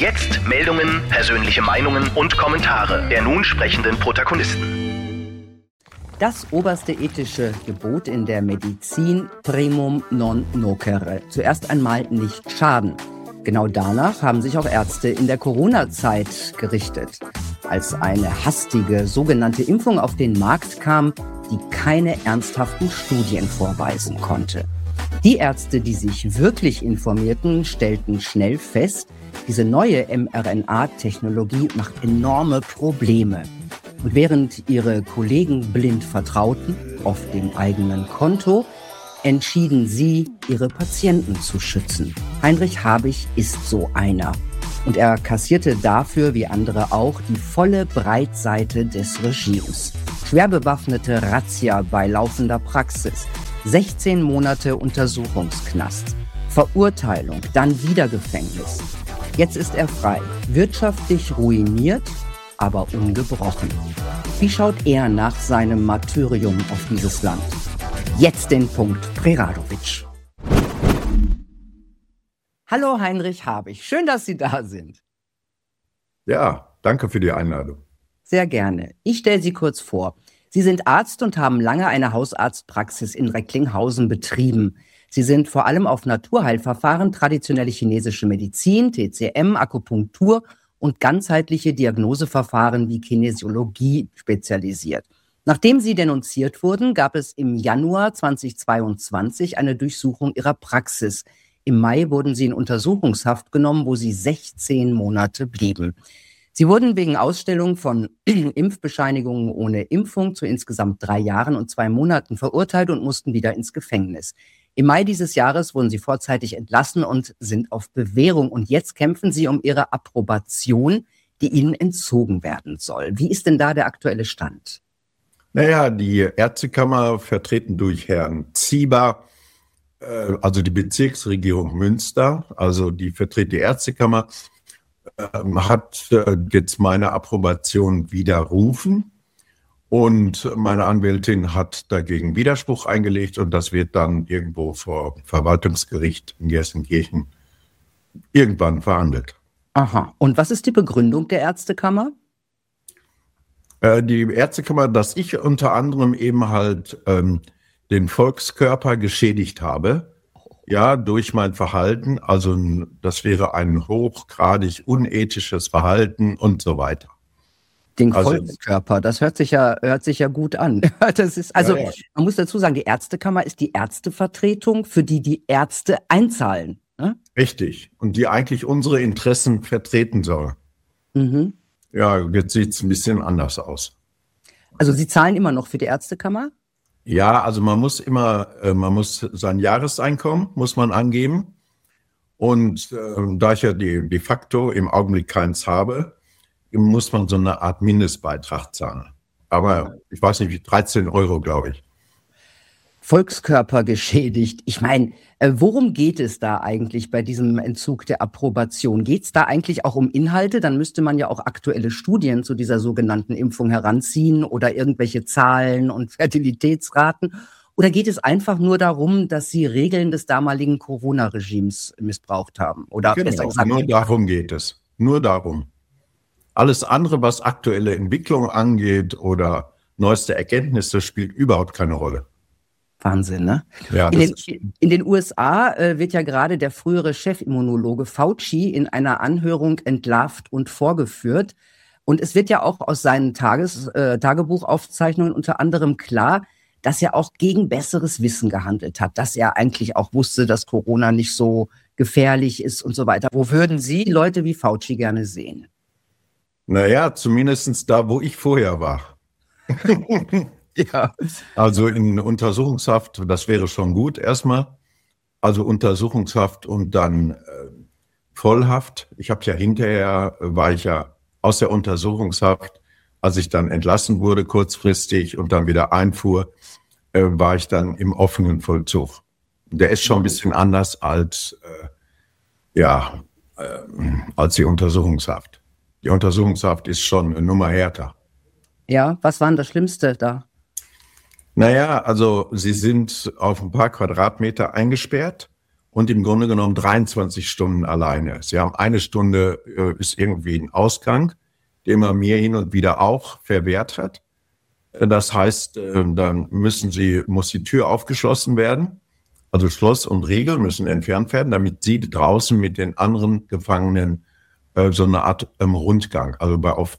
Jetzt Meldungen, persönliche Meinungen und Kommentare der nun sprechenden Protagonisten. Das oberste ethische Gebot in der Medizin: primum non nocere. Zuerst einmal nicht schaden. Genau danach haben sich auch Ärzte in der Corona-Zeit gerichtet. Als eine hastige sogenannte Impfung auf den Markt kam, die keine ernsthaften Studien vorweisen konnte. Die Ärzte, die sich wirklich informierten, stellten schnell fest, diese neue mRNA-Technologie macht enorme Probleme. Und während ihre Kollegen blind vertrauten, auf dem eigenen Konto, entschieden sie, ihre Patienten zu schützen. Heinrich Habich ist so einer. Und er kassierte dafür, wie andere auch, die volle Breitseite des Regimes. Schwer bewaffnete Razzia bei laufender Praxis, 16 Monate Untersuchungsknast, Verurteilung, dann wieder Gefängnis. Jetzt ist er frei, wirtschaftlich ruiniert, aber ungebrochen. Wie schaut er nach seinem Martyrium auf dieses Land? Jetzt den Punkt Preradovic. Hallo Heinrich Habich, schön, dass Sie da sind. Ja, danke für die Einladung. Sehr gerne. Ich stelle Sie kurz vor. Sie sind Arzt und haben lange eine Hausarztpraxis in Recklinghausen betrieben. Sie sind vor allem auf Naturheilverfahren, traditionelle chinesische Medizin, TCM, Akupunktur und ganzheitliche Diagnoseverfahren wie Kinesiologie spezialisiert. Nachdem Sie denunziert wurden, gab es im Januar 2022 eine Durchsuchung Ihrer Praxis. Im Mai wurden Sie in Untersuchungshaft genommen, wo Sie 16 Monate blieben. Sie wurden wegen Ausstellung von Impfbescheinigungen ohne Impfung zu insgesamt 3 Jahren und 2 Monaten verurteilt und mussten wieder ins Gefängnis. Im Mai dieses Jahres wurden Sie vorzeitig entlassen und sind auf Bewährung. Und jetzt kämpfen Sie um Ihre Approbation, die Ihnen entzogen werden soll. Wie ist denn da der aktuelle Stand? Naja, die Ärztekammer, vertreten durch Herrn Zieber, also die Bezirksregierung Münster, also die vertritt die Ärztekammer, hat jetzt meine Approbation widerrufen. Und meine Anwältin hat dagegen Widerspruch eingelegt und das wird dann irgendwo vor Verwaltungsgericht in Gelsenkirchen irgendwann verhandelt. Aha. Und was ist die Begründung der Ärztekammer? Die Ärztekammer, dass ich unter anderem eben halt den Volkskörper geschädigt habe, ja, durch mein Verhalten. Also das wäre ein hochgradig unethisches Verhalten und so weiter. Den Volkskörper, das hört sich ja gut an. Das ist, also, ja. Man muss dazu sagen, die Ärztekammer ist die Ärztevertretung, für die die Ärzte einzahlen. Ne? Richtig. Und die eigentlich unsere Interessen vertreten soll. Mhm. Ja, jetzt sieht es ein bisschen anders aus. Also Sie zahlen immer noch für die Ärztekammer? Ja, also man muss sein Jahreseinkommen muss man angeben. Und da ich ja de facto im Augenblick keins habe, muss man so eine Art Mindestbeitrag zahlen. Aber ich weiß nicht, 13 Euro, glaube ich. Volkskörper geschädigt. Ich meine, worum geht es da eigentlich bei diesem Entzug der Approbation? Geht es da eigentlich auch um Inhalte? Dann müsste man ja auch aktuelle Studien zu dieser sogenannten Impfung heranziehen oder irgendwelche Zahlen und Fertilitätsraten. Oder geht es einfach nur darum, dass Sie Regeln des damaligen Corona-Regimes missbraucht haben? Oder genau, besser gesagt, nur darum geht es. Nur darum. Alles andere, was aktuelle Entwicklung angeht oder neueste Erkenntnisse, spielt überhaupt keine Rolle. Wahnsinn, ne? Ja, in den USA wird ja gerade der frühere Chefimmunologe Fauci in einer Anhörung entlarvt und vorgeführt. Und es wird ja auch aus seinen Tagebuchaufzeichnungen unter anderem klar, dass er auch gegen besseres Wissen gehandelt hat, dass er eigentlich auch wusste, dass Corona nicht so gefährlich ist und so weiter. Wo würden Sie Leute wie Fauci gerne sehen? Naja, zumindest da, wo ich vorher war. Ja. Also in Untersuchungshaft, das wäre schon gut erstmal. Also Untersuchungshaft und dann Vollhaft. War ich ja aus der Untersuchungshaft, als ich dann entlassen wurde kurzfristig und dann wieder einfuhr, war ich dann im offenen Vollzug. Der ist schon ein bisschen anders als die Untersuchungshaft. Die Untersuchungshaft ist schon eine Nummer härter. Ja, was war denn das Schlimmste da? Naja, also sie sind auf ein paar Quadratmeter eingesperrt und im Grunde genommen 23 Stunden alleine. Sie haben eine Stunde, ist irgendwie ein Ausgang, den man mir hin und wieder auch verwehrt hat. Das heißt, dann muss die Tür aufgeschlossen werden. Also Schloss und Riegel müssen entfernt werden, damit Sie draußen mit den anderen Gefangenen so eine Art Rundgang, also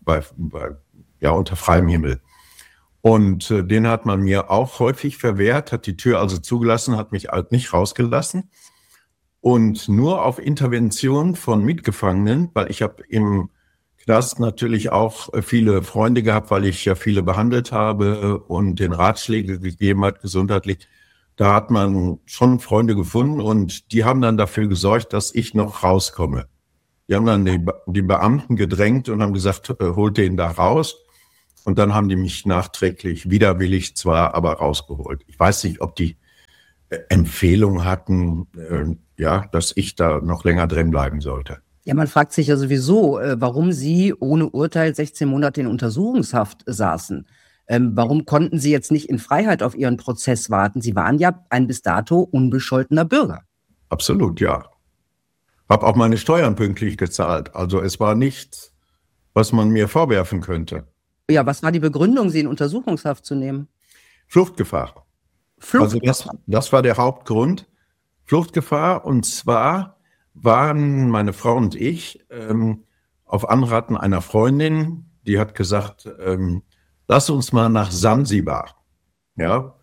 unter freiem Himmel. Und den hat man mir auch häufig verwehrt, hat die Tür also zugelassen, hat mich halt nicht rausgelassen. Und nur auf Intervention von Mitgefangenen, weil ich habe im Knast natürlich auch viele Freunde gehabt, weil ich ja viele behandelt habe und den Ratschläge gegeben hat, gesundheitlich. Da hat man schon Freunde gefunden und die haben dann dafür gesorgt, dass ich noch rauskomme. Die haben dann die Beamten gedrängt und haben gesagt, holt den da raus. Und dann haben die mich nachträglich, widerwillig zwar, aber rausgeholt. Ich weiß nicht, ob die Empfehlung hatten, dass ich da noch länger drin bleiben sollte. Ja, man fragt sich ja sowieso, warum Sie ohne Urteil 16 Monate in Untersuchungshaft saßen. Warum konnten Sie jetzt nicht in Freiheit auf Ihren Prozess warten? Sie waren ja ein bis dato unbescholtener Bürger. Absolut, ja. Habe auch meine Steuern pünktlich gezahlt. Also es war nichts, was man mir vorwerfen könnte. Ja, was war die Begründung, Sie in Untersuchungshaft zu nehmen? Fluchtgefahr. Also das war der Hauptgrund. Fluchtgefahr. Und zwar waren meine Frau und ich auf Anraten einer Freundin, die hat gesagt, lass uns mal nach Sansibar. Ja,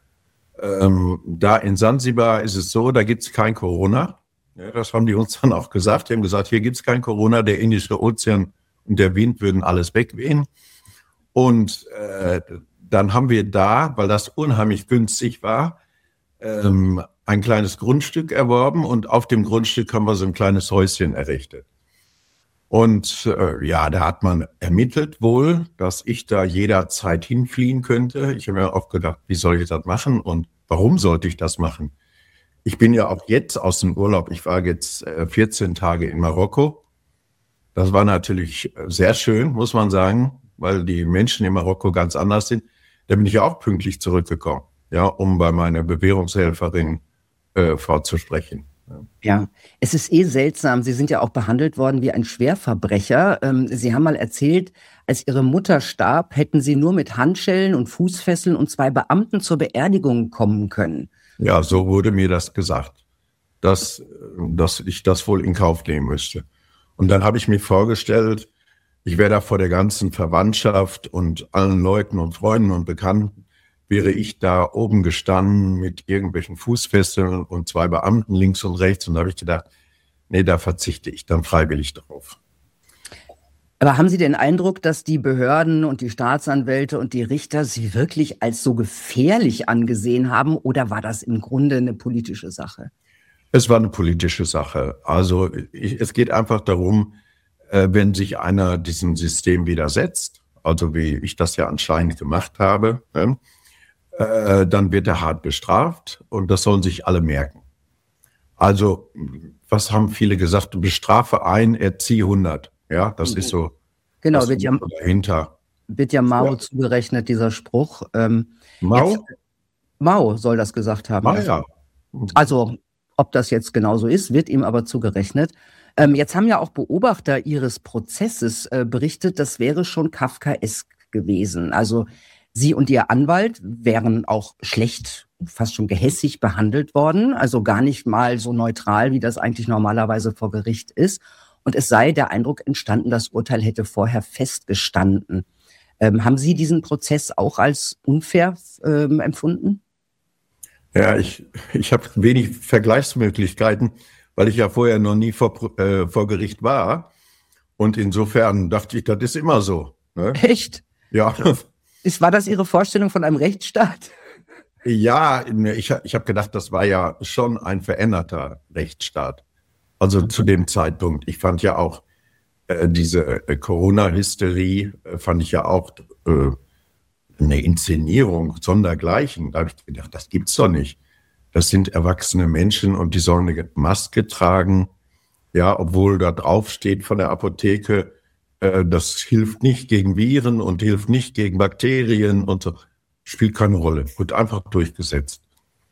da in Sansibar ist es so, da gibt es kein Corona. Ja, das haben die uns dann auch gesagt. Die haben gesagt, hier gibt es kein Corona, der Indische Ozean und der Wind würden alles wegwehen. Und dann haben wir da, weil das unheimlich günstig war, ein kleines Grundstück erworben und auf dem Grundstück haben wir so ein kleines Häuschen errichtet. Und da hat man ermittelt wohl, dass ich da jederzeit hinfliehen könnte. Ich habe mir oft gedacht, wie soll ich das machen und warum sollte ich das machen? Ich bin ja auch jetzt aus dem Urlaub. Ich war jetzt 14 Tage in Marokko. Das war natürlich sehr schön, muss man sagen, weil die Menschen in Marokko ganz anders sind. Da bin ich ja auch pünktlich zurückgekommen, ja, um bei meiner Bewährungshelferin vorzusprechen. Ja, es ist seltsam. Sie sind ja auch behandelt worden wie ein Schwerverbrecher. Sie haben mal erzählt, als Ihre Mutter starb, hätten Sie nur mit Handschellen und Fußfesseln und 2 Beamten zur Beerdigung kommen können. Ja, so wurde mir das gesagt, dass ich das wohl in Kauf nehmen müsste. Und dann habe ich mir vorgestellt, ich wäre da vor der ganzen Verwandtschaft und allen Leuten und Freunden und Bekannten, wäre ich da oben gestanden mit irgendwelchen Fußfesseln und 2 Beamten links und rechts. Und da habe ich gedacht, nee, da verzichte ich dann freiwillig drauf. Aber haben Sie den Eindruck, dass die Behörden und die Staatsanwälte und die Richter Sie wirklich als so gefährlich angesehen haben? Oder war das im Grunde eine politische Sache? Es war eine politische Sache. Also es geht einfach darum, wenn sich einer diesem System widersetzt, also wie ich das ja anscheinend gemacht habe, dann wird er hart bestraft und das sollen sich alle merken. Also, was haben viele gesagt? Du bestrafe einen, erzieh 100. Ja, das ist so. Genau, das wird ja Mao zugerechnet, dieser Spruch. Mao soll das gesagt haben. Ja. Also, ob das jetzt genauso ist, wird ihm aber zugerechnet. Jetzt haben ja auch Beobachter Ihres Prozesses berichtet, das wäre schon kafkaesk gewesen. Also Sie und Ihr Anwalt wären auch schlecht, fast schon gehässig behandelt worden, also gar nicht mal so neutral, wie das eigentlich normalerweise vor Gericht ist. Und es sei der Eindruck entstanden, das Urteil hätte vorher festgestanden. Haben Sie diesen Prozess auch als unfair empfunden? Ja, ich habe wenig Vergleichsmöglichkeiten, weil ich ja vorher noch nie vor Gericht war. Und insofern dachte ich, das ist immer so. Ne? Echt? Ja. War das Ihre Vorstellung von einem Rechtsstaat? Ja, ich habe gedacht, das war ja schon ein veränderter Rechtsstaat. Also zu dem Zeitpunkt. Ich fand ja auch diese Corona-Hysterie, fand ich ja auch eine Inszenierung sondergleichen. Da habe ich gedacht, das gibt's doch nicht. Das sind erwachsene Menschen und die sollen eine Maske tragen. Ja, obwohl da drauf steht von der Apotheke, das hilft nicht gegen Viren und hilft nicht gegen Bakterien und so. Spielt keine Rolle. Wird einfach durchgesetzt.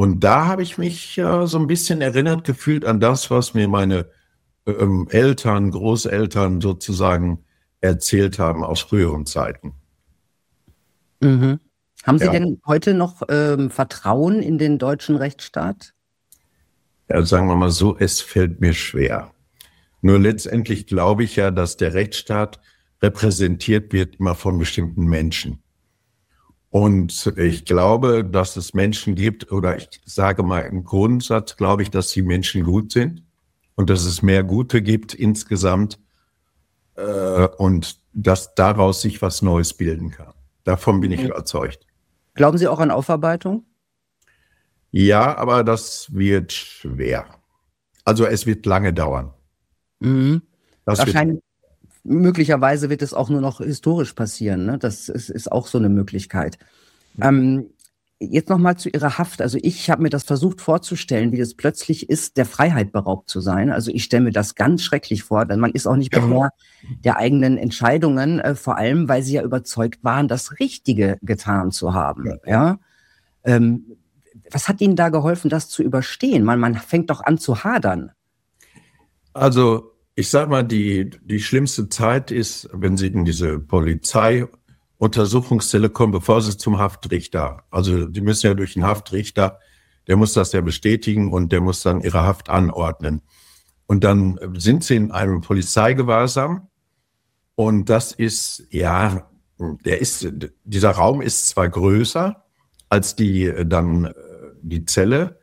Und da habe ich mich so ein bisschen erinnert gefühlt an das, was mir meine Eltern, Großeltern sozusagen erzählt haben aus früheren Zeiten. Mhm. Haben Sie Ja, denn heute noch Vertrauen in den deutschen Rechtsstaat? ja, sagen wir mal so, es fällt mir schwer. Nur letztendlich glaube ich ja, dass der Rechtsstaat repräsentiert wird immer von bestimmten Menschen. Und ich glaube, dass es Menschen gibt, oder ich sage mal im Grundsatz, glaube ich, dass die Menschen gut sind und dass es mehr Gute gibt insgesamt und dass daraus sich was Neues bilden kann. Davon bin ich Mhm. überzeugt. Glauben Sie auch an Aufarbeitung? Ja, aber das wird schwer. Also es wird lange dauern. Mhm. Das wird, Wahrscheinlich, möglicherweise wird es auch nur noch historisch passieren, ne? Das ist auch so eine Möglichkeit. Ähm, Jetzt nochmal zu Ihrer Haft. Also ich habe mir das versucht vorzustellen, wie das plötzlich ist, der Freiheit beraubt zu sein. Also ich stelle mir das ganz schrecklich vor, denn man ist auch nicht mehr Herr der eigenen Entscheidungen, vor allem, weil Sie ja überzeugt waren, das Richtige getan zu haben. Ja? Ähm, Was hat Ihnen da geholfen, das zu überstehen? Man fängt doch an zu hadern. also ich sag mal, die schlimmste Zeit ist, wenn Sie in diese Polizeiuntersuchungszelle kommen, bevor Sie zum Haftrichter. Also die müssen ja durch den Haftrichter, der muss das ja bestätigen und der muss dann Ihre Haft anordnen. Und dann sind Sie in einem Polizeigewahrsam und das ist, ja, dieser Raum ist zwar größer als die Zelle,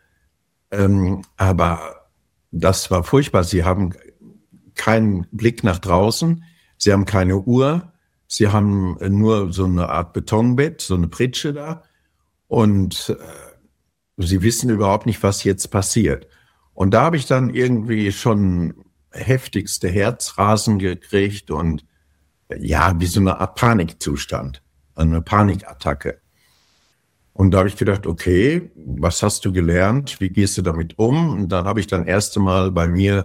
aber das war furchtbar. Sie haben keinen Blick nach draußen, sie haben keine Uhr, sie haben nur so eine Art Betonbett, so eine Pritsche da und sie wissen überhaupt nicht, was jetzt passiert. Und da habe ich dann irgendwie schon heftigste Herzrasen gekriegt und ja, wie so eine Art Panikzustand, eine Panikattacke. Und da habe ich gedacht, okay, was hast du gelernt? Wie gehst du damit um? Und dann habe ich dann erst einmal bei mir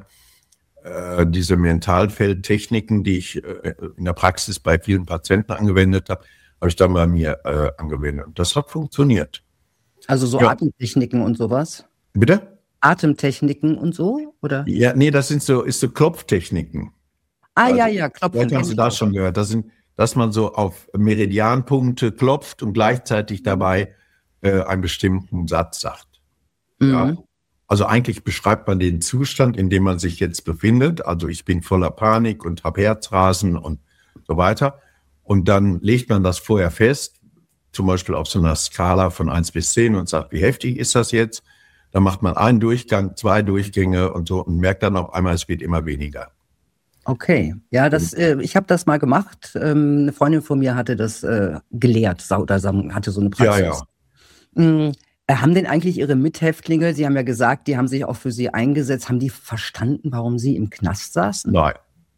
diese Mentalfeldtechniken, die ich in der Praxis bei vielen Patienten angewendet habe, habe ich dann bei mir angewendet. Und das hat funktioniert. Also so Ja, Atemtechniken und sowas? bitte? Atemtechniken und so, oder? Ja, nee, das ist so Klopftechniken. Ah, ja, Also, ja, Klopfen vielleicht haben kenne Sie ich das auch. schon gehört. Dass man so auf Meridianpunkte klopft und gleichzeitig dabei einen bestimmten Satz sagt. Ja. Mhm. Also eigentlich beschreibt man den Zustand, in dem man sich jetzt befindet. Also ich bin voller Panik und habe Herzrasen und so weiter. Und dann legt man das vorher fest, zum Beispiel auf so einer Skala von 1 bis 10 und sagt, wie heftig ist das jetzt? Dann macht man einen Durchgang, 2 Durchgänge und so und merkt dann auf einmal, es wird immer weniger. Okay, ja, ich habe das mal gemacht. Eine Freundin von mir hatte das gelehrt hatte so eine Ja, Praxis. ja. Haben denn eigentlich Ihre Mithäftlinge, Sie haben ja gesagt, die haben sich auch für Sie eingesetzt, haben die verstanden, warum Sie im Knast saßen? Nein.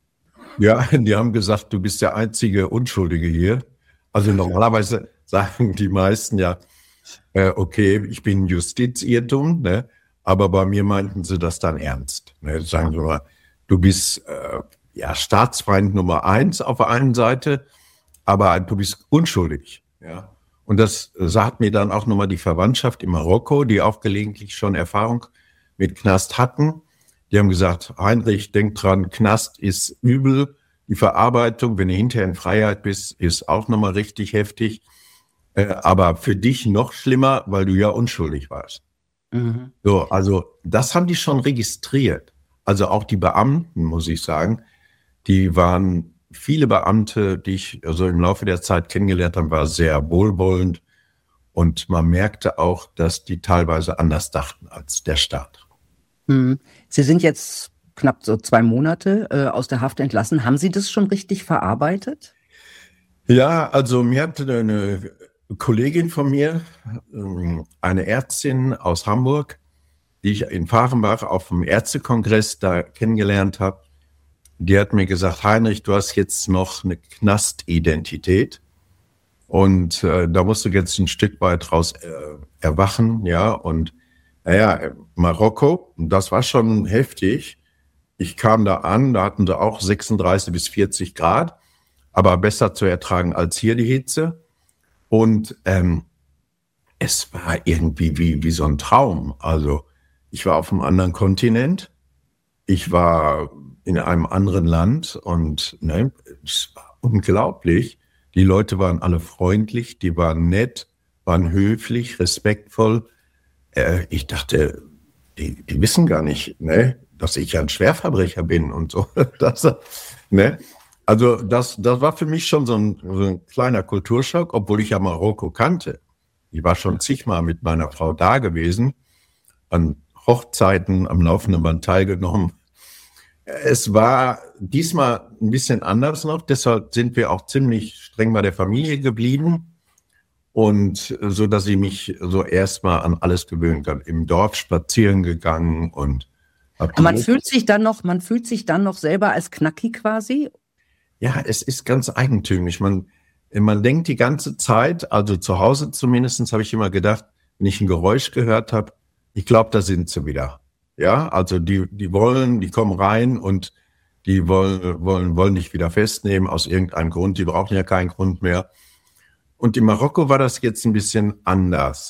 Ja, die haben gesagt, du bist der einzige Unschuldige hier. Also normalerweise sagen die meisten ja, okay, ich bin Justizirrtum, ne? Aber bei mir meinten sie das dann ernst. Ne? Sagen sie mal, du bist ja Staatsfeind Nummer 1 auf der einen Seite, aber du bist unschuldig. Ja? Und das sagt mir dann auch nochmal die Verwandtschaft in Marokko, die auch gelegentlich schon Erfahrung mit Knast hatten. Die haben gesagt, Heinrich, denk dran, Knast ist übel. Die Verarbeitung, wenn du hinterher in Freiheit bist, ist auch nochmal richtig heftig. Aber für dich noch schlimmer, weil du ja unschuldig warst. Mhm. So, also das haben die schon registriert. Also auch die Beamten, muss ich sagen, die waren, viele Beamte, die ich also im Laufe der Zeit kennengelernt habe, war sehr wohlwollend. Und man merkte auch, dass die teilweise anders dachten als der Staat. Mhm. Sie sind jetzt knapp so 2 Monate aus der Haft entlassen. Haben Sie das schon richtig verarbeitet? Ja, also mir hatte eine Kollegin von mir, eine Ärztin aus Hamburg, die ich in Fahrenbach auf dem Ärztekongress da kennengelernt habe, die hat mir gesagt, Heinrich, du hast jetzt noch eine Knastidentität und da musst du jetzt ein Stück weit raus erwachen, ja, und naja, Marokko, das war schon heftig. Ich kam da an, da hatten sie auch 36 bis 40 Grad, aber besser zu ertragen als hier die Hitze. Und es war irgendwie wie so ein Traum. Also ich war auf einem anderen Kontinent, ich war in einem anderen Land und ne, es war unglaublich. Die Leute waren alle freundlich, die waren nett, waren höflich, respektvoll. Ich dachte, die wissen gar nicht, ne, dass ich ein Schwerverbrecher bin und so. Ne? Also das war für mich schon so ein kleiner Kulturschock, obwohl ich ja Marokko kannte. Ich war schon zigmal mit meiner Frau da gewesen, an Hochzeiten am laufenden Band teilgenommen. Es war diesmal ein bisschen anders noch, deshalb sind wir auch ziemlich streng bei der Familie geblieben. Und so, dass ich mich so erstmal an alles gewöhnt habe. Im Dorf spazieren gegangen und man fühlt sich dann noch selber als Knacki quasi? ja, es ist ganz eigentümlich. Man denkt die ganze Zeit, also zu Hause zumindest, habe ich immer gedacht, wenn ich ein Geräusch gehört habe, ich glaube, da sind sie wieder. Ja, also die kommen rein und die wollen dich wieder festnehmen aus irgendeinem Grund. Die brauchen ja keinen Grund mehr. Und in Marokko war das jetzt ein bisschen anders.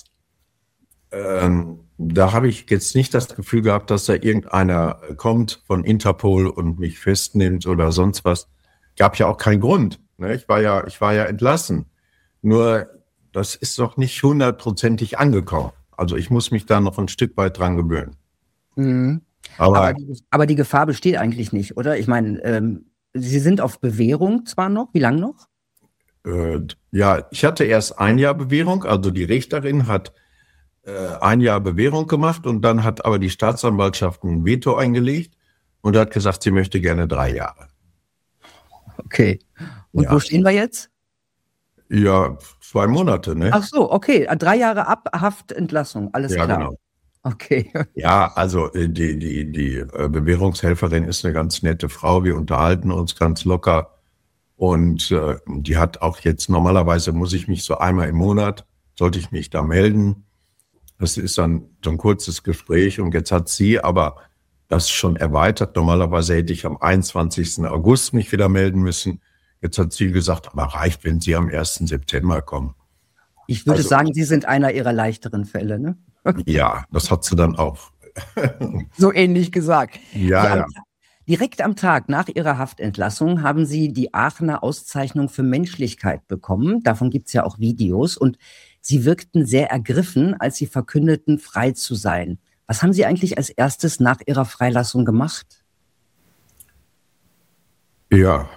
Da habe ich jetzt nicht das Gefühl gehabt, dass da irgendeiner kommt von Interpol und mich festnimmt oder sonst was. Gab ja auch keinen Grund. Ne? Ich war ja entlassen. Nur das ist noch nicht 100%ig angekommen. Also ich muss mich da noch ein Stück weit dran gewöhnen. Mhm. Aber die Gefahr besteht eigentlich nicht, oder? Ich meine, Sie sind auf Bewährung zwar noch. Wie lange noch? Ja, ich hatte erst 1 Jahr Bewährung, also die Richterin hat 1 Jahr Bewährung gemacht und dann hat aber die Staatsanwaltschaft ein Veto eingelegt und hat gesagt, sie möchte gerne 3 Jahre. Okay. Und ja. Wo stehen wir jetzt? Ja, 2 Monate, ne? Ach so, okay. 3 Jahre ab Haftentlassung, alles klar. Ja, genau. Okay. Ja, also die Bewährungshelferin ist eine ganz nette Frau. Wir unterhalten uns ganz locker. Und die hat auch jetzt, normalerweise muss ich mich so einmal im Monat, sollte ich mich da melden. Das ist dann so ein kurzes Gespräch und jetzt hat sie aber das schon erweitert. Normalerweise hätte ich am 21. August mich wieder melden müssen. Jetzt hat sie gesagt, aber reicht, wenn Sie am 1. September kommen. Ich würde sagen, Sie sind einer Ihrer leichteren Fälle, ne? Ja, das hat sie dann auch. So ähnlich gesagt. Ja. Direkt am Tag nach Ihrer Haftentlassung haben Sie die Aachener Auszeichnung für Menschlichkeit bekommen. Davon gibt es ja auch Videos. Und Sie wirkten sehr ergriffen, als Sie verkündeten, frei zu sein. Was haben Sie eigentlich als erstes nach Ihrer Freilassung gemacht? Ja,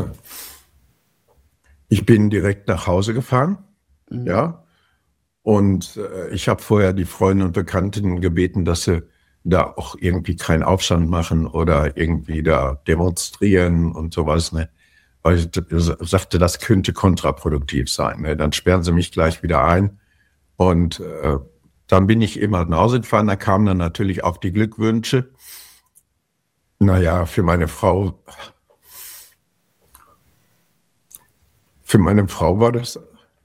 ich bin direkt nach Hause gefahren. Mhm. Ja. Und ich habe vorher die Freunde und Bekannten gebeten, dass sie da auch irgendwie keinen Aufstand machen oder irgendwie da demonstrieren und sowas, ne? Weil ich sagte, das könnte kontraproduktiv sein, ne? Dann sperren sie mich gleich wieder ein. Und dann bin ich eben halt nach Hause gefahren, da kamen dann natürlich auch die Glückwünsche. Naja, für meine Frau war das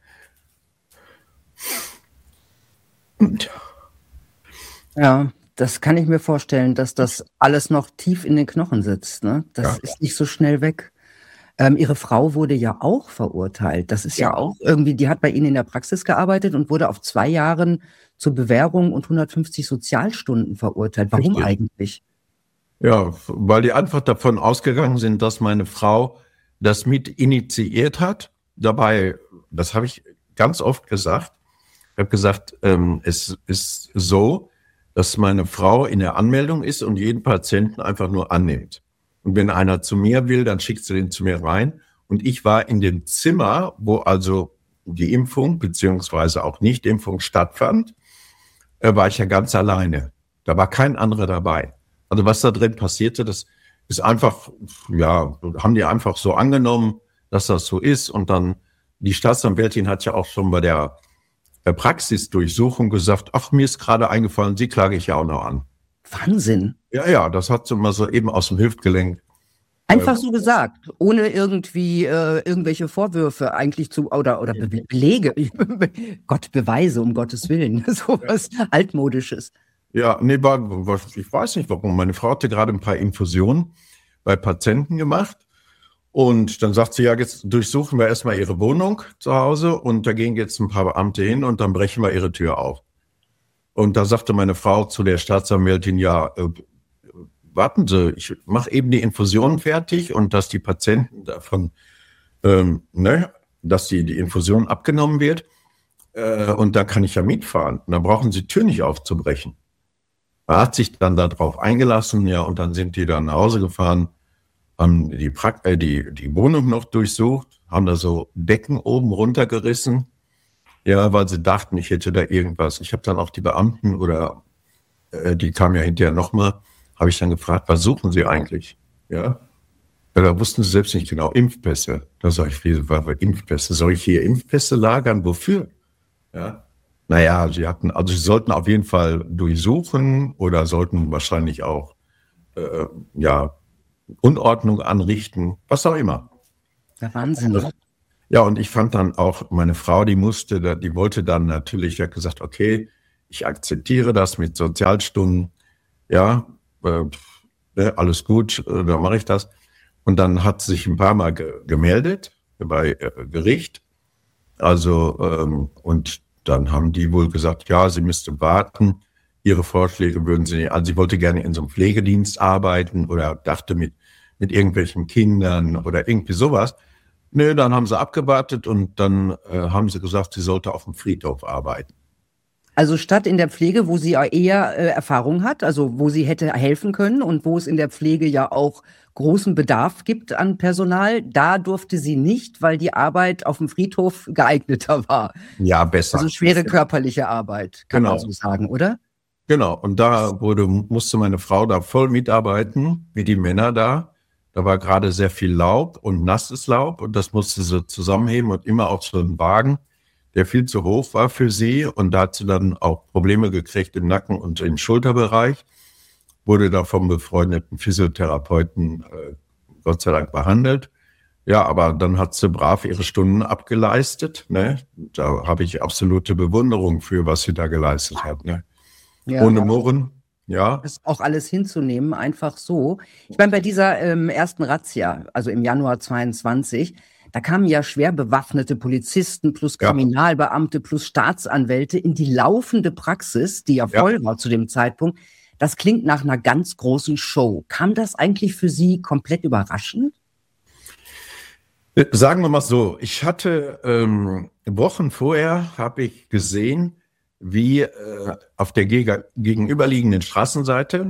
ja, das kann ich mir vorstellen, dass das alles noch tief in den Knochen sitzt, ne? Das ist nicht so schnell weg. Ihre Frau wurde ja auch verurteilt. Das ist ja auch irgendwie, die hat bei Ihnen in der Praxis gearbeitet und wurde auf 2 Jahren zur Bewährung und 150 Sozialstunden verurteilt. Warum eigentlich? Ja, weil die einfach davon ausgegangen sind, dass meine Frau das mit initiiert hat. Dabei, das habe ich ganz oft gesagt. Ich habe gesagt, es ist so, dass meine Frau in der Anmeldung ist und jeden Patienten einfach nur annimmt. Und wenn einer zu mir will, dann schickt sie den zu mir rein. Und ich war in dem Zimmer, wo also die Impfung beziehungsweise auch Nichtimpfung stattfand, war ich ja ganz alleine. Da war kein anderer dabei. Also was da drin passierte, das ist einfach, ja, haben die einfach so angenommen, dass das so ist. Und dann, die Staatsanwältin hat ja auch schon bei der Praxisdurchsuchung gesagt, ach, mir ist gerade eingefallen, Sie klage ich ja auch noch an. Wahnsinn. Ja, das hat sie mal so eben aus dem Hüftgelenk. Einfach so gesagt, ohne irgendwie irgendwelche Vorwürfe eigentlich oder Belege. Gott, Beweise, um Gottes Willen. Sowas Altmodisches. Ja, nee, ich weiß nicht warum. Meine Frau hatte gerade ein paar Infusionen bei Patienten gemacht Und dann sagt sie, ja, jetzt durchsuchen wir erstmal Ihre Wohnung zu Hause und da gehen jetzt ein paar Beamte hin und dann brechen wir Ihre Tür auf. Und da sagte meine Frau zu der Staatsanwältin, ja, warten Sie, ich mache eben die Infusion fertig und dass die Patienten davon, dass die Infusion abgenommen wird und dann kann ich ja mitfahren. Und dann brauchen Sie die Tür nicht aufzubrechen. Er hat sich dann darauf eingelassen, ja, und dann sind die dann nach Hause gefahren, haben die Wohnung noch durchsucht, haben da so Decken oben runtergerissen, ja, weil sie dachten, ich hätte da irgendwas. Ich habe dann auch die Beamten die kamen ja hinterher nochmal, habe ich dann gefragt, was suchen Sie eigentlich? Ja, da wussten sie selbst nicht genau, Impfpässe. Da sage ich, Impfpässe? Soll ich hier Impfpässe lagern? Wofür? Ja, naja, sie sollten auf jeden Fall durchsuchen oder sollten wahrscheinlich auch, Unordnung anrichten, was auch immer. Der Wahnsinn. Ja, und ich fand dann auch, meine Frau, die wollte dann natürlich, die hat gesagt, okay, ich akzeptiere das mit Sozialstunden, ja, alles gut, dann mache ich das. Und dann hat sie sich ein paar Mal gemeldet bei Gericht, also, und dann haben die wohl gesagt, ja, sie müsste warten, ihre Vorschläge würden sie nicht, also sie wollte gerne in so einem Pflegedienst arbeiten oder dachte mit irgendwelchen Kindern oder irgendwie sowas. Nö, dann haben sie abgewartet und dann haben sie gesagt, sie sollte auf dem Friedhof arbeiten. Also statt in der Pflege, wo sie ja eher Erfahrung hat, also wo sie hätte helfen können und wo es in der Pflege ja auch großen Bedarf gibt an Personal, da durfte sie nicht, weil die Arbeit auf dem Friedhof geeigneter war. Ja, besser. Also schwere körperliche Arbeit, kann man so sagen, oder? Genau, und da musste meine Frau da voll mitarbeiten, wie die Männer da. Da war gerade sehr viel Laub und nasses Laub und das musste sie zusammenheben und immer auf so einen Wagen, der viel zu hoch war für sie. Und da hat sie dann auch Probleme gekriegt im Nacken und im Schulterbereich. Wurde da vom befreundeten Physiotherapeuten Gott sei Dank behandelt. Ja, aber dann hat sie brav ihre Stunden abgeleistet. Ne? Da habe ich absolute Bewunderung für, was sie da geleistet hat. Ne? Ja, ohne Murren. Ja. Das auch alles hinzunehmen, einfach so. Ich meine, bei dieser ersten Razzia, also im Januar 22, da kamen ja schwer bewaffnete Polizisten plus Kriminalbeamte plus Staatsanwälte in die laufende Praxis, die ja voll war zu dem Zeitpunkt. Das klingt nach einer ganz großen Show. Kam das eigentlich für Sie komplett überraschend? Sagen wir mal so, ich hatte Wochen vorher, habe ich gesehen, wie auf der gegenüberliegenden Straßenseite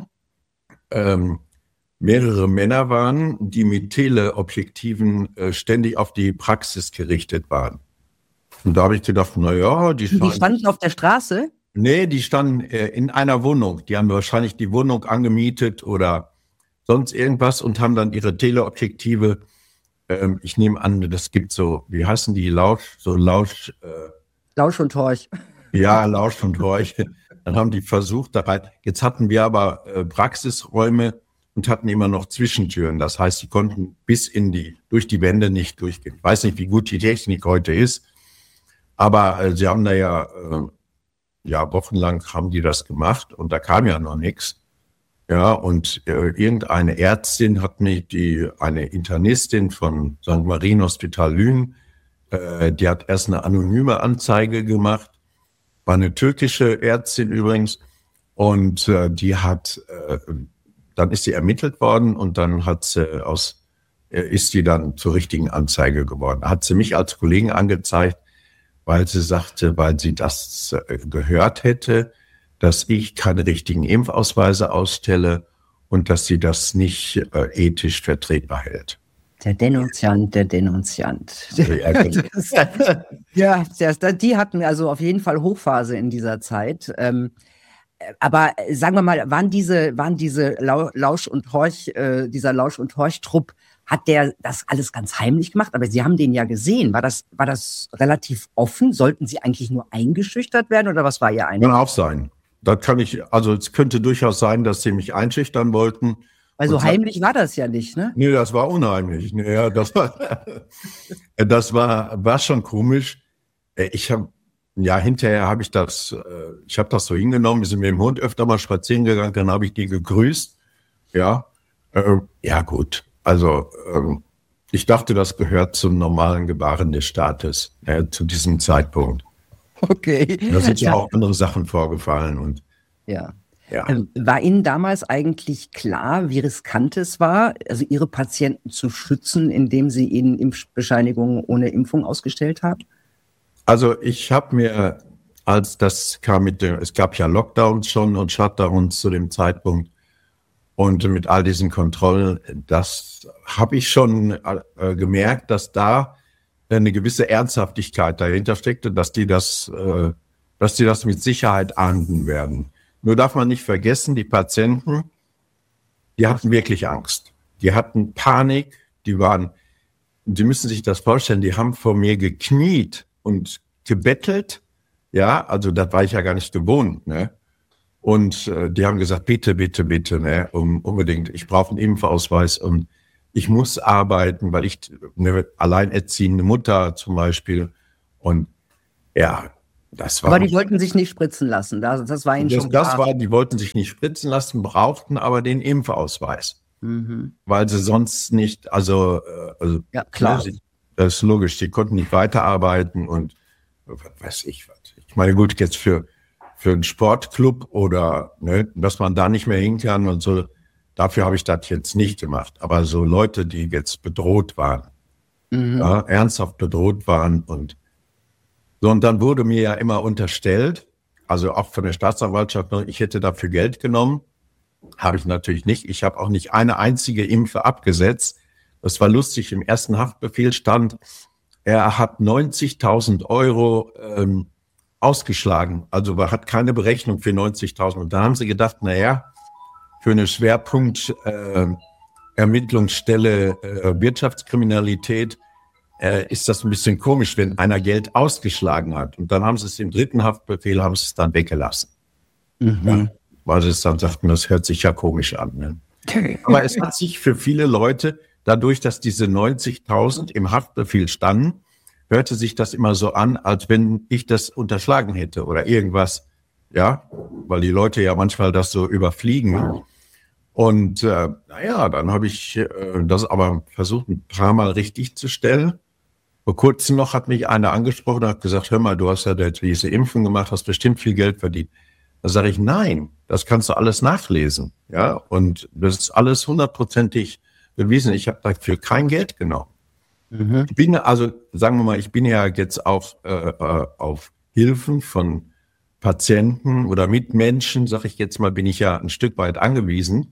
mehrere Männer waren, die mit Teleobjektiven ständig auf die Praxis gerichtet waren. Und da habe ich gedacht, die standen auf der Straße? Nee, die standen in einer Wohnung. Die haben wahrscheinlich die Wohnung angemietet oder sonst irgendwas und haben dann ihre Teleobjektive, ich nehme an, das gibt so, wie heißen die, Lausch und Horch. Ja, Lausch und Horch. Dann haben die versucht da rein. Jetzt hatten wir aber Praxisräume und hatten immer noch Zwischentüren. Das heißt, die konnten durch die Wände nicht durchgehen. Ich weiß nicht, wie gut die Technik heute ist, aber sie haben da wochenlang haben die das gemacht und da kam ja noch nichts. Ja, und irgendeine Ärztin hat eine Internistin von St. Marien Hospital Lünen, die hat erst eine anonyme Anzeige gemacht, war eine türkische Ärztin übrigens, und dann ist sie ermittelt worden und dann ist sie dann zur richtigen Anzeige geworden. Hat sie mich als Kollegen angezeigt, weil sie sagte, weil sie das gehört hätte, dass ich keine richtigen Impfausweise ausstelle und dass sie das nicht ethisch vertretbar hält. Der Denunziant. Ja, die hatten also auf jeden Fall Hochphase in dieser Zeit. Aber sagen wir mal, waren diese Lausch- und Horch-Trupp, hat der das alles ganz heimlich gemacht? Aber Sie haben den ja gesehen. War das relativ offen? Sollten Sie eigentlich nur eingeschüchtert werden oder was war Ihr Eindruck? Kann auch sein. Es könnte durchaus sein, dass sie mich einschüchtern wollten. Also heimlich war das ja nicht, ne? Nee, das war unheimlich. Ja, das war schon komisch. Hinterher habe ich das so hingenommen. Wir sind mit dem Hund öfter mal spazieren gegangen, dann habe ich die gegrüßt. Ja, gut. Also, Ich dachte, das gehört zum normalen Gebaren des Staates zu diesem Zeitpunkt. Okay. Da sind ja auch andere Sachen vorgefallen. Und Ja. ja, War Ihnen damals eigentlich klar, wie riskant es war, also Ihre Patienten zu schützen, indem Sie ihnen Impfbescheinigungen ohne Impfung ausgestellt haben? also ich habe mir, als das kam es gab ja Lockdowns schon und Shutdowns zu dem Zeitpunkt und mit all diesen Kontrollen, das habe ich schon gemerkt, dass da eine gewisse Ernsthaftigkeit dahinter steckte, dass die das mit Sicherheit ahnden werden. Nur darf man nicht vergessen, die Patienten, die hatten wirklich Angst. Die hatten Panik, Sie müssen sich das vorstellen, die haben vor mir gekniet und gebettelt. Ja, also das war ich ja gar nicht gewohnt, ne? Und die haben gesagt, bitte, bitte, bitte, ne, unbedingt, ich brauche einen Impfausweis und ich muss arbeiten, weil ich eine alleinerziehende Mutter zum Beispiel. Und ja, das war. Aber die wollten sich nicht spritzen lassen, das war Ihnen schon klar. Die wollten sich nicht spritzen lassen, brauchten aber den Impfausweis. Weil sie sonst nicht, Ja, klar. Das ist logisch, die konnten nicht weiterarbeiten und was weiß ich was. Ich meine, gut, jetzt für einen Sportclub oder, ne, dass man da nicht mehr hin kann und so, dafür habe ich das jetzt nicht gemacht. Aber so Leute, die jetzt bedroht waren, ja, ernsthaft bedroht waren und so, und dann wurde mir ja immer unterstellt, also auch von der Staatsanwaltschaft, ich hätte dafür Geld genommen. Habe ich natürlich nicht. Ich habe auch nicht eine einzige Impfe abgesetzt. Das war lustig. Im ersten Haftbefehl stand, er hat 90.000 Euro ausgeschlagen. Also er hat keine Berechnung für 90.000. Und da haben sie gedacht, naja, für eine Schwerpunkt-Ermittlungsstelle Wirtschaftskriminalität ist das ein bisschen komisch, wenn einer Geld ausgeschlagen hat. Und dann haben sie es im dritten Haftbefehl, haben sie es dann weggelassen. Ja. Weil sie es dann sagten, das hört sich ja komisch an. Ne? Aber es hat sich für viele Leute, dadurch, dass diese 90.000 im Haftbefehl standen, hörte sich das immer so an, als wenn ich das unterschlagen hätte oder irgendwas. Ja, weil die Leute ja manchmal das so überfliegen. Und dann habe ich das aber versucht, ein paar Mal richtig zu stellen. Vor kurzem noch hat mich einer angesprochen und hat gesagt, hör mal, du hast ja diese Impfung gemacht, hast bestimmt viel Geld verdient. Da sage ich, nein, das kannst du alles nachlesen. Ja, und das ist alles 100%ig bewiesen. Ich habe dafür kein Geld genommen. Ich bin, also sagen wir mal, ich bin ja jetzt auf Hilfen von Patienten oder Mitmenschen, sage ich jetzt mal, bin ich ja ein Stück weit angewiesen.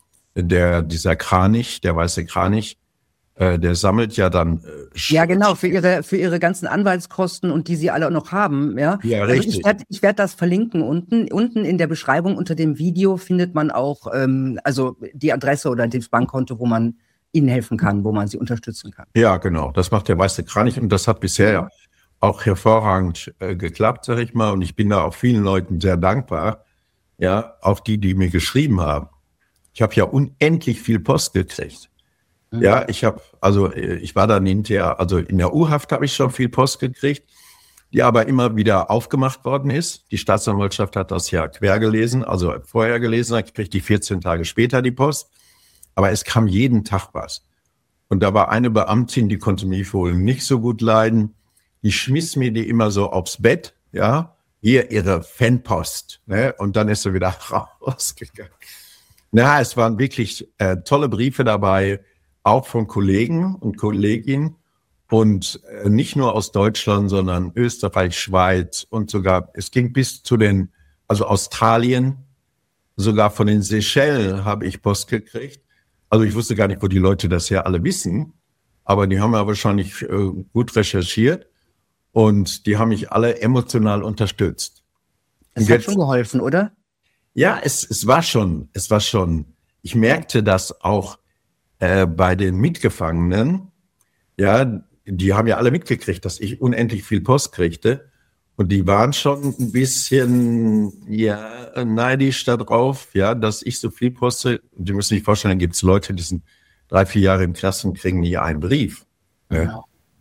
Dieser Kranich, der weiße Kranich, der sammelt ja dann. Ja, genau, für ihre ganzen Anwaltskosten und die Sie alle noch haben. Ja, ja, also richtig. ich werd das verlinken unten. Unten in der Beschreibung unter dem Video findet man auch also die Adresse oder das Bankkonto, wo man Ihnen helfen kann, wo man Sie unterstützen kann. Ja, genau. Das macht der weiße Kranich und das hat bisher auch hervorragend geklappt, sag ich mal. Und ich bin da auch vielen Leuten sehr dankbar. Ja, auch die mir geschrieben haben. Ich habe ja unendlich viel Post gekriegt. Ja, ich war dann hinterher, also in der U-Haft habe ich schon viel Post gekriegt, die aber immer wieder aufgemacht worden ist. Die Staatsanwaltschaft hat das ja quer gelesen, also vorher gelesen, dann kriegte ich 14 Tage später die Post. Aber es kam jeden Tag was. Und da war eine Beamtin, die konnte mich wohl nicht so gut leiden. Die schmiss mir die immer so aufs Bett, ja, hier ihre Fanpost, ne? Und dann ist sie wieder rausgegangen. Na, es waren wirklich tolle Briefe dabei, auch von Kollegen und Kolleginnen und nicht nur aus Deutschland, sondern Österreich, Schweiz und sogar, es ging bis zu Australien, sogar von den Seychellen habe ich Post gekriegt. Also ich wusste gar nicht, wo die Leute das ja alle wissen, aber die haben ja wahrscheinlich gut recherchiert und die haben mich alle emotional unterstützt. Es hat schon geholfen, oder? Ja, es war schon. Ich merkte das auch bei den Mitgefangenen. Ja, die haben ja alle mitgekriegt, dass ich unendlich viel Post kriegte. Und die waren schon ein bisschen neidisch darauf, ja, dass ich so viel poste. Die müssen sich vorstellen, dann gibt es Leute, die sind 3-4 Jahre im Knast und kriegen nie einen Brief. Ja.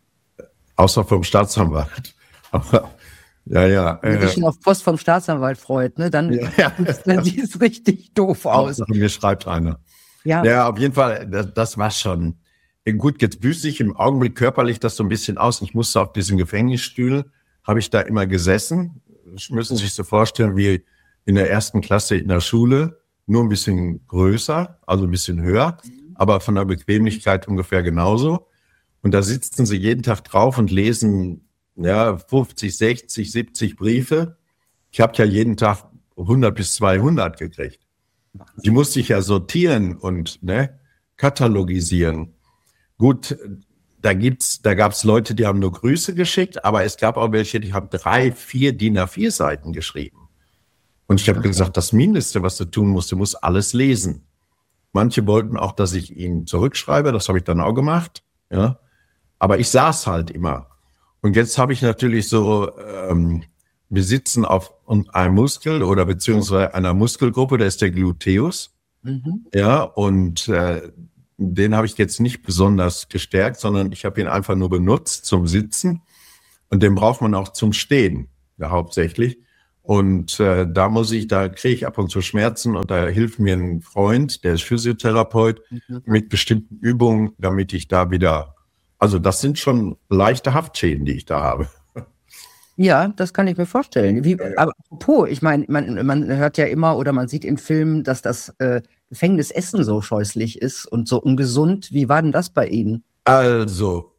Außer vom Staatsanwalt. Aber ja. Wenn sich schon auf Post vom Staatsanwalt freut, ne, dann sieht es richtig doof aus. Mir schreibt einer. Ja. Ja, auf jeden Fall, das war schon. Gut, jetzt büße ich im Augenblick körperlich das so ein bisschen aus. Ich musste auf diesen Gefängnisstühlen, habe ich da immer gesessen. Das müssen Sie sich so vorstellen wie in der 1. Klasse in der Schule, nur ein bisschen größer, also ein bisschen höher, aber von der Bequemlichkeit ungefähr genauso. Und da sitzen Sie jeden Tag drauf und lesen 50, 60, 70 Briefe. Ich habe ja jeden Tag 100 bis 200 gekriegt. Die musste ich ja sortieren und katalogisieren. Gut, da gab's Leute, die haben nur Grüße geschickt, aber es gab auch welche, die haben 3, 4 DIN A4 Seiten geschrieben. Und ich habe gesagt, das Mindeste, was du tun musst, du musst alles lesen. Manche wollten auch, dass ich ihnen zurückschreibe, das habe ich dann auch gemacht. Ja, aber ich saß halt immer. Und jetzt habe ich natürlich so, wir sitzen auf einem Muskel oder beziehungsweise einer Muskelgruppe, der ist der Gluteus. Ja, und den habe ich jetzt nicht besonders gestärkt, sondern ich habe ihn einfach nur benutzt zum Sitzen. Und den braucht man auch zum Stehen, ja, hauptsächlich. Und da kriege ich ab und zu Schmerzen und da hilft mir ein Freund, der ist Physiotherapeut, mit bestimmten Übungen, damit ich da wieder, also das sind schon leichte Haftschäden, die ich da habe. Ja, das kann ich mir vorstellen. Aber apropos, ich meine, man hört ja immer oder man sieht in Filmen, dass das Gefängnisessen so scheußlich ist und so ungesund. Wie war denn das bei Ihnen? Also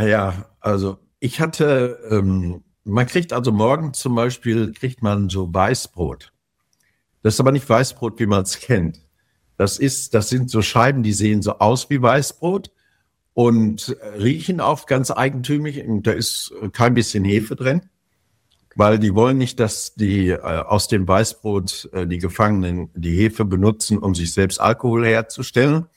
ich hatte, man kriegt also morgens zum Beispiel, so Weißbrot. Das ist aber nicht Weißbrot, wie man es kennt. Das sind so Scheiben, die sehen so aus wie Weißbrot und riechen auch ganz eigentümlich. Und da ist kein bisschen Hefe drin, weil die wollen nicht, dass die aus dem Weißbrot die Gefangenen die Hefe benutzen, um sich selbst Alkohol herzustellen.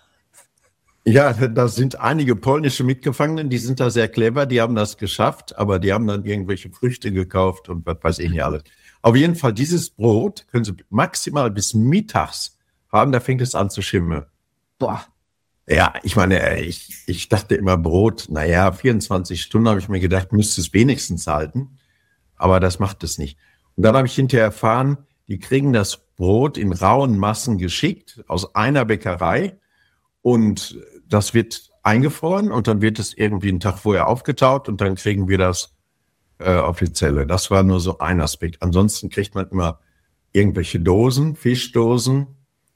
Ja, da sind einige polnische Mitgefangenen, die sind da sehr clever, die haben das geschafft, aber die haben dann irgendwelche Früchte gekauft und was weiß ich nicht alles. Auf jeden Fall, dieses Brot können Sie maximal bis mittags haben, da fängt es an zu schimmeln. Boah. Ja, ich meine, ich dachte immer Brot, 24 Stunden habe ich mir gedacht, müsste es wenigstens halten, aber das macht es nicht. Und dann habe ich hinterher erfahren, die kriegen das Brot in rauen Massen geschickt aus einer Bäckerei und das wird eingefroren und dann wird es irgendwie einen Tag vorher aufgetaut und dann kriegen wir das auf die Zelle. Das war nur so ein Aspekt. Ansonsten kriegt man immer irgendwelche Dosen, Fischdosen.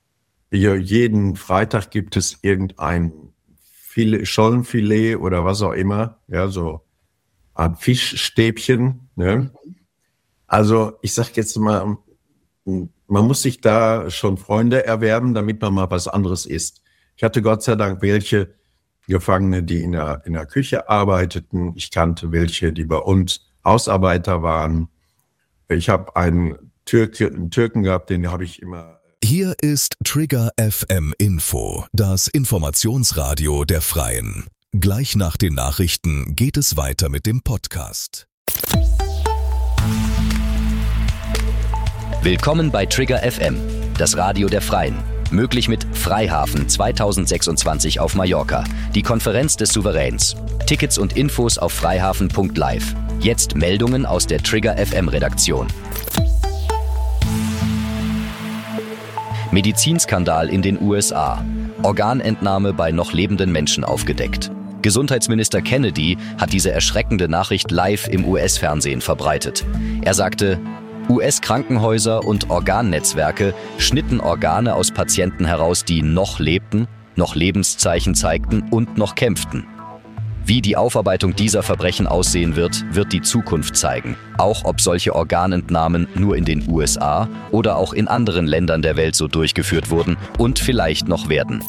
Jeden Freitag gibt es irgendein Schollenfilet oder was auch immer. Ja, so ein Fischstäbchen. Ne? Also ich sag jetzt mal, man muss sich da schon Freunde erwerben, damit man mal was anderes isst. Ich hatte Gott sei Dank welche Gefangene, die in der Küche arbeiteten. Ich kannte welche, die bei uns Hausarbeiter waren. Ich habe einen Türken gehabt, den habe ich immer. Hier ist Trigger FM Info, das Informationsradio der Freien. Gleich nach den Nachrichten geht es weiter mit dem Podcast. Willkommen bei Trigger FM, das Radio der Freien. Möglich mit Freihafen 2026 auf Mallorca, die Konferenz des Souveräns. Tickets und Infos auf freihafen.live. Jetzt Meldungen aus der Trigger FM Redaktion. Medizinskandal in den USA. Organentnahme bei noch lebenden Menschen aufgedeckt. Gesundheitsminister Kennedy hat diese erschreckende Nachricht live im US-Fernsehen verbreitet. Er sagte: US-Krankenhäuser und Organnetzwerke schnitten Organe aus Patienten heraus, die noch lebten, noch Lebenszeichen zeigten und noch kämpften. Wie die Aufarbeitung dieser Verbrechen aussehen wird, wird die Zukunft zeigen. Auch ob solche Organentnahmen nur in den USA oder auch in anderen Ländern der Welt so durchgeführt wurden und vielleicht noch werden.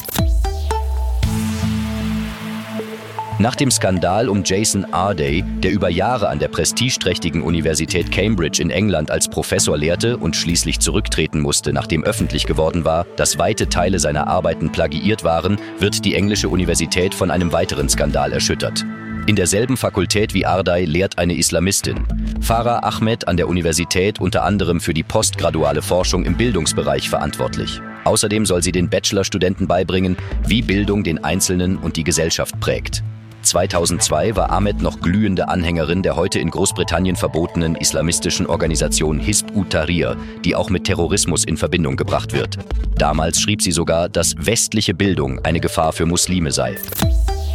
Nach dem Skandal um Jason Arday, der über Jahre an der prestigeträchtigen Universität Cambridge in England als Professor lehrte und schließlich zurücktreten musste, nachdem öffentlich geworden war, dass weite Teile seiner Arbeiten plagiiert waren, wird die englische Universität von einem weiteren Skandal erschüttert. In derselben Fakultät wie Arday lehrt eine Islamistin. Farah Ahmed an der Universität unter anderem für die postgraduale Forschung im Bildungsbereich verantwortlich. Außerdem soll sie den Bachelorstudenten beibringen, wie Bildung den Einzelnen und die Gesellschaft prägt. 2002 war Ahmed noch glühende Anhängerin der heute in Großbritannien verbotenen islamistischen Organisation Hizb ut-Tahrir, die auch mit Terrorismus in Verbindung gebracht wird. Damals schrieb sie sogar, dass westliche Bildung eine Gefahr für Muslime sei.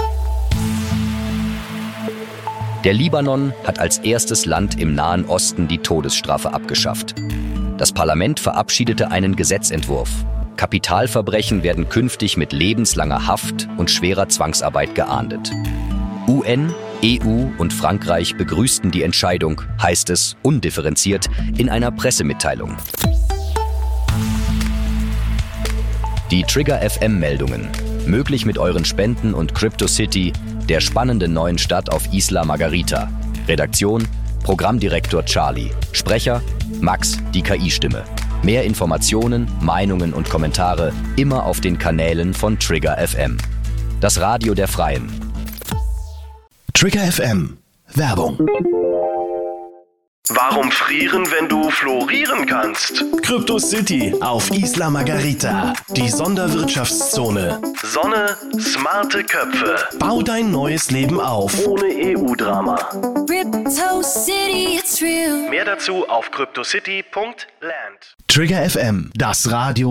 Der Libanon hat als erstes Land im Nahen Osten die Todesstrafe abgeschafft. Das Parlament verabschiedete einen Gesetzentwurf. Kapitalverbrechen werden künftig mit lebenslanger Haft und schwerer Zwangsarbeit geahndet. UN, EU und Frankreich begrüßten die Entscheidung, heißt es undifferenziert in einer Pressemitteilung. Die Trigger FM-Meldungen. Möglich mit euren Spenden und CryptoCity, der spannenden neuen Stadt auf Isla Margarita. Redaktion: Programmdirektor Charlie. Sprecher: Max, die KI-Stimme. Mehr Informationen, Meinungen und Kommentare immer auf den Kanälen von Trigger FM. Das Radio der Freien. Trigger FM. Werbung. Warum frieren, wenn du florieren kannst? CryptoCity auf Isla Margarita. Die Sonderwirtschaftszone. Sonne, smarte Köpfe. Bau dein neues Leben auf. Ohne EU-Drama. CryptoCity, it's real. Mehr dazu auf cryptocity.land. Trigger FM, das Radio